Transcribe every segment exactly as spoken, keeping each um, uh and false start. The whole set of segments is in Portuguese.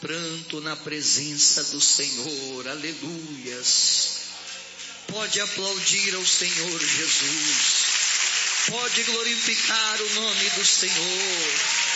pranto na presença do Senhor, aleluias. Pode aplaudir ao Senhor Jesus, pode glorificar o nome do Senhor.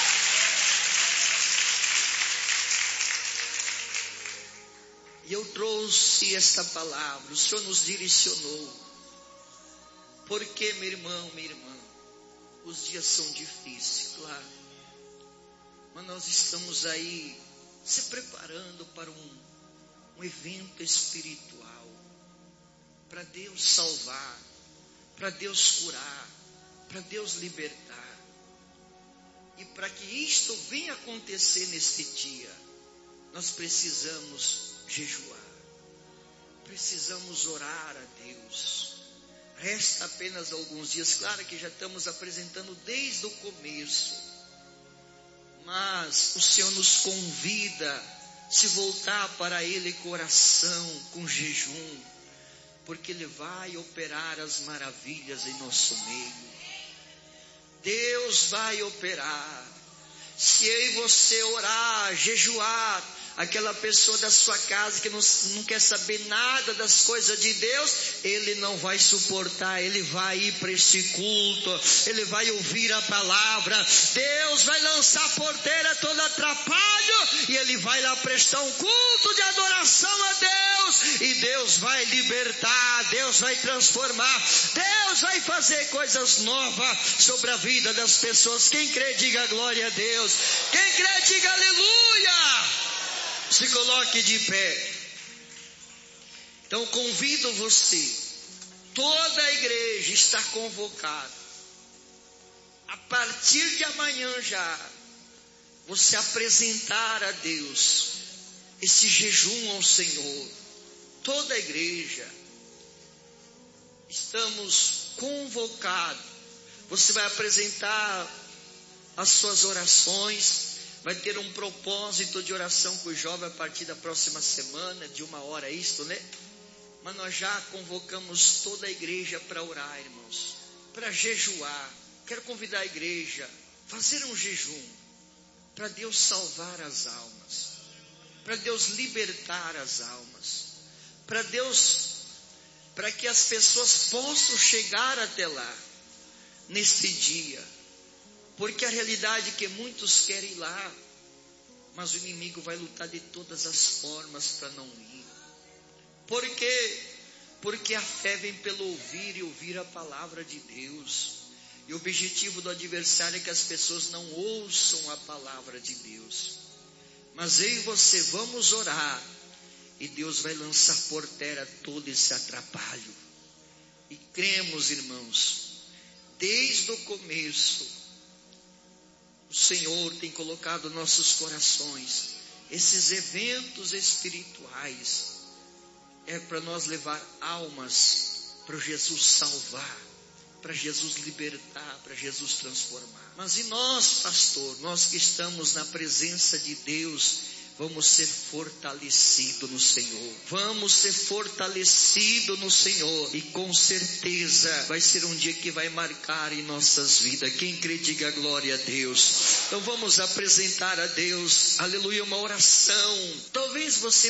E eu trouxe esta palavra, o Senhor nos direcionou, porque, meu irmão, minha irmã, os dias são difíceis, claro, mas nós estamos aí se preparando para um, um evento espiritual, para Deus salvar, para Deus curar, para Deus libertar. E para que isto venha acontecer neste dia, nós precisamos jejuar, precisamos orar a Deus. Resta apenas alguns dias, claro que já estamos apresentando desde o começo, mas o Senhor nos convida a se voltar para Ele com oração, com jejum, porque Ele vai operar as maravilhas em nosso meio. Deus vai operar. Se eu e você orar, jejuar, aquela pessoa da sua casa que não, não quer saber nada das coisas de Deus, ele não vai suportar, ele vai ir para esse culto, ele vai ouvir a palavra, Deus vai lançar porteira todo atrapalho, e ele vai lá prestar um culto de adoração a Deus, e Deus vai libertar, Deus vai transformar, Deus vai fazer coisas novas sobre a vida das pessoas. Quem crê, diga glória a Deus. Quem crê, diga aleluia. Se coloque de pé. Então convido você, toda a igreja está convocada, a partir de amanhã já, você apresentar a Deus esse jejum ao Senhor. Toda a igreja, estamos convocados. Você vai apresentar as suas orações, vai ter um propósito de oração com o jovem a partir da próxima semana, de uma hora isto, né? Mas nós já convocamos toda a igreja para orar, irmãos, para jejuar. Quero convidar a igreja a fazer um jejum, para Deus salvar as almas, para Deus libertar as almas, para Deus, para que as pessoas possam chegar até lá, neste dia. Porque a realidade é que muitos querem ir lá, mas o inimigo vai lutar de todas as formas para não ir. Por quê? Porque a fé vem pelo ouvir e ouvir a palavra de Deus. E o objetivo do adversário é que as pessoas não ouçam a palavra de Deus. Mas eu e você vamos orar, e Deus vai lançar por terra todo esse atrapalho. E cremos, irmãos, desde o começo, o Senhor tem colocado nos nossos corações esses eventos espirituais, é para nós levar almas para Jesus salvar, para Jesus libertar, para Jesus transformar. Mas e nós, pastor, nós que estamos na presença de Deus, vamos ser fortalecidos no Senhor. Vamos ser fortalecidos no Senhor. E com certeza vai ser um dia que vai marcar em nossas vidas. Quem crê, diga glória a Deus. Então vamos apresentar a Deus, aleluia, uma oração. Talvez você